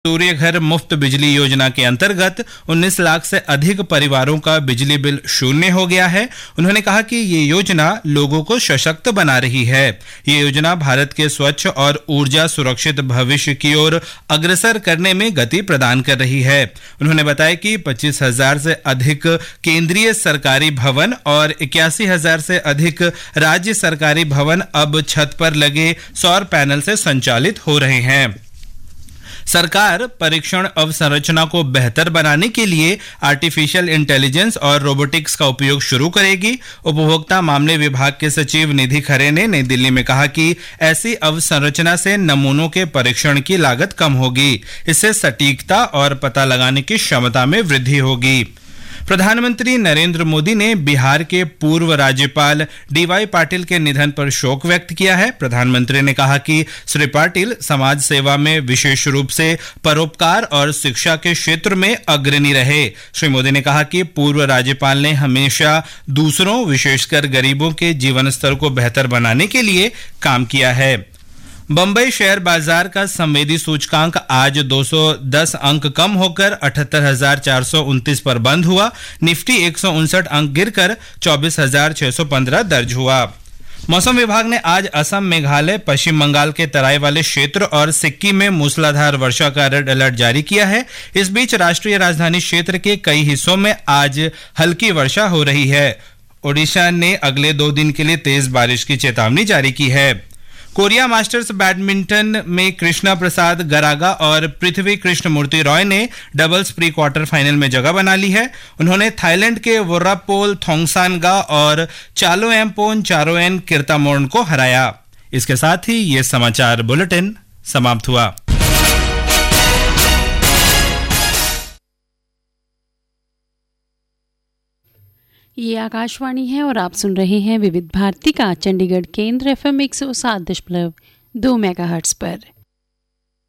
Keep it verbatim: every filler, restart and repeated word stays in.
सूर्य घर मुफ्त बिजली योजना के अंतर्गत उन्नीस लाख से अधिक परिवारों का बिजली बिल शून्य हो गया है। उन्होंने कहा कि ये योजना लोगों को सशक्त बना रही है। ये योजना भारत के स्वच्छ और ऊर्जा सुरक्षित भविष्य की ओर अग्रसर करने में गति प्रदान कर रही है। उन्होंने बताया कि पच्चीस हजार से अधिक केंद्रीय सरकारी भवन और इक्यासी हजार से अधिक राज्य सरकारी भवन अब छत पर लगे सौर पैनल से संचालित हो रहे हैं। सरकार परीक्षण अवसंरचना को बेहतर बनाने के लिए आर्टिफिशियल इंटेलिजेंस और रोबोटिक्स का उपयोग शुरू करेगी। उपभोक्ता मामले विभाग के सचिव निधि खरे ने नई दिल्ली में कहा कि ऐसी अवसंरचना से नमूनों के परीक्षण की लागत कम होगी। इससे सटीकता और पता लगाने की क्षमता में वृद्धि होगी। प्रधानमंत्री नरेंद्र मोदी ने बिहार के पूर्व राज्यपाल डी वाई पाटिल के निधन पर शोक व्यक्त किया है। प्रधानमंत्री ने कहा कि श्री पाटिल समाज सेवा में विशेष रूप से परोपकार और शिक्षा के क्षेत्र में अग्रणी रहे। श्री मोदी ने कहा कि पूर्व राज्यपाल ने हमेशा दूसरों, विशेषकर गरीबों के जीवन स्तर को बेहतर बनाने के लिए काम किया है। बंबई शेयर बाजार का संवेदी सूचकांक आज दो सौ दस अंक कम होकर अठहत्तर हजार चार सौ उनतीस पर बंद हुआ। निफ्टी एक सौ उनसठ अंक गिरकर चौबीस हजार छह सौ पंद्रह दर्ज हुआ। मौसम विभाग ने आज असम, मेघालय, पश्चिम बंगाल के तराई वाले क्षेत्र और सिक्किम में मूसलाधार वर्षा का रेड अलर्ट जारी किया है। इस बीच राष्ट्रीय राजधानी क्षेत्र के कई हिस्सों में आज हल्की वर्षा हो रही है। ओडिशा ने अगले दो दिन के लिए तेज बारिश की चेतावनी जारी की है। कोरिया मास्टर्स बैडमिंटन में कृष्णा प्रसाद गरागा और पृथ्वी कृष्णमूर्ति रॉय ने डबल्स प्री क्वार्टर फाइनल में जगह बना ली है। उन्होंने थाईलैंड के वोरापोल थोंगसानगा और चालोएमपोन चारोएन किर्तामोर्न को हराया। इसके साथ ही ये समाचार बुलेटिन समाप्त हुआ। ये आकाशवाणी है और आप सुन रहे हैं विविध भारती का चंडीगढ़ केंद्र एफ एम एक सौ सात दशमलव दो मेगाहर्ट्ज पर।